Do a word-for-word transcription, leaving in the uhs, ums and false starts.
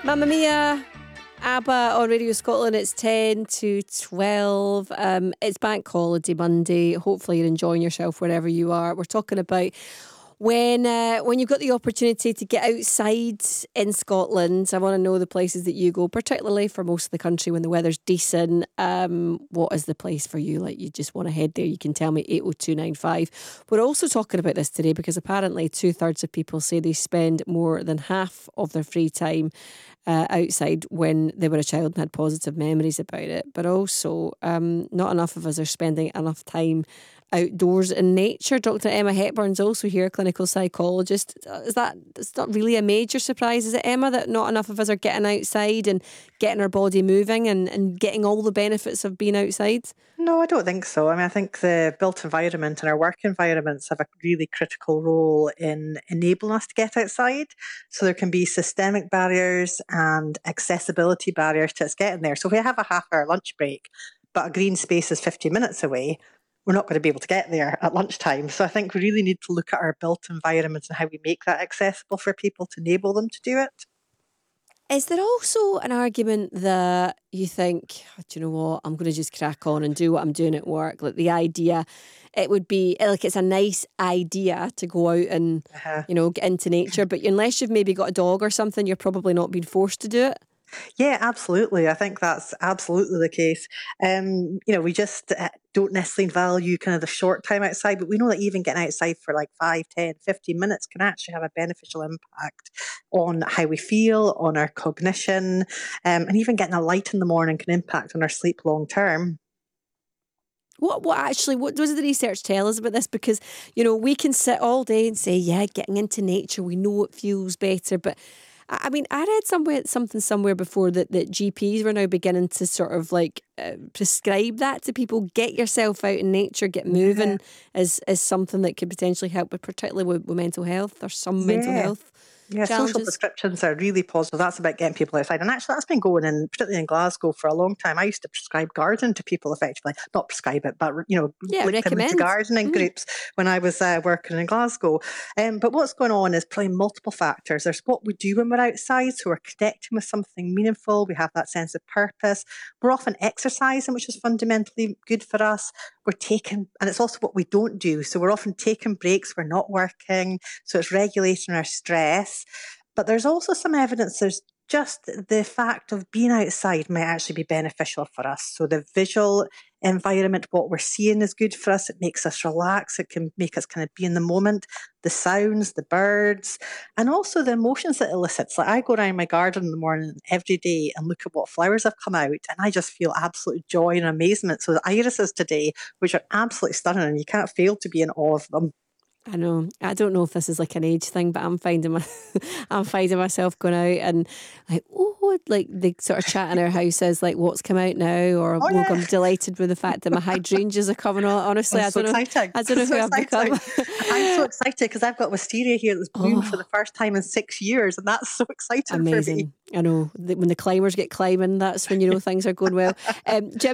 Mamma Mia, ABBA on Radio Scotland. It's ten to twelve. Um, it's Bank Holiday Monday. Hopefully you're enjoying yourself wherever you are. We're talking about when uh, when you've got the opportunity to get outside in Scotland. I want to know the places that you go, particularly for most of the country when the weather's decent. Um, what is the place for you? Like, you just want to head there, you can tell me. Eight oh two nine five. We're also talking about this today because apparently two-thirds of people say they spend more than half of their free time Uh, outside when they were a child and had positive memories about it. But also, um, not enough of us are spending enough time outdoors in nature. Doctor Emma Hepburn's also here, clinical psychologist. Is that, it's not really a major surprise, is it, Emma, that not enough of us are getting outside and getting our body moving and, and getting all the benefits of being outside? No, I don't think so. I mean, I think the built environment and our work environments have a really critical role in enabling us to get outside. So there can be systemic barriers and accessibility barriers to us getting there. So if we have a half hour lunch break, but a green space is fifty minutes away, we're not going to be able to get there at lunchtime. So I think we really need to look at our built environment and how we make that accessible for people to enable them to do it. Is there also an argument that you think, oh, do you know what, I'm going to just crack on and do what I'm doing at work? Like, the idea, it would be, like, it's a nice idea to go out and, Uh-huh. you know, get into nature, but unless you've maybe got a dog or something, you're probably not being forced to do it. Yeah, absolutely. I think that's absolutely the case. Um, you know, we just uh, don't necessarily value kind of the short time outside, but we know that even getting outside for like five, ten, fifteen minutes can actually have a beneficial impact on how we feel, on our cognition, um, and even getting a light in the morning can impact on our sleep long term. What what actually, what does the research tell us about this? Because, you know, we can sit all day and say, yeah, getting into nature, we know it feels better, but I I mean, I read somewhere something somewhere before that, that G Ps were now beginning to sort of like uh, prescribe that to people. Get yourself out in nature, get moving, Yeah. as as something that could potentially help, but particularly with, with mental health or some mental Yeah. health Yeah, social challenges. prescriptions are really positive. That's about getting people outside. And actually, that's been going in, particularly in Glasgow, for a long time. I used to prescribe gardening to people effectively. Not prescribe it, but, you know, Yeah, link them into recommend. gardening Mhm. groups when I was uh, working in Glasgow. Um, but what's going on is probably multiple factors. There's what we do when we're outside. So we're connecting with something meaningful. We have that sense of purpose. We're often exercising, which is fundamentally good for us. We're taking, and it's also what we don't do. So we're often taking breaks. We're not working. So it's regulating our stress. But there's also some evidence there's just the fact of being outside might actually be beneficial for us. So the visual environment, what we're seeing is good for us. It makes us relax. It can make us kind of be in the moment. The sounds, the birds, and also the emotions it elicits. Like, I go around my garden in the morning every day and look at what flowers have come out, and I just feel absolute joy and amazement. So the irises today, which are absolutely stunning, and you can't fail to be in awe of them. I know. I don't know if this is like an age thing, but I'm finding my, I'm finding myself going out and like, oh, like the sort of chat in our house is like, what's come out now, or Oh, look, yeah. I'm delighted with the fact that my hydrangeas are coming on. Honestly, I That's so don't know. exciting. I don't know So who I've become. exciting. I'm so excited because I've got wisteria here that's bloomed for the Oh, first time in six years, and that's so exciting for me. amazing! I know. The- When the climbers get climbing, that's when you know things are going well. Um, Jim.